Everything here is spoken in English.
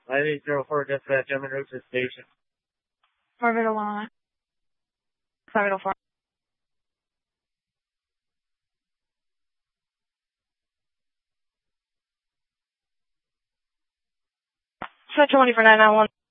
5804 dispatch, I'm en route to the station. Marvin 1. 5804. Central 1 for 991.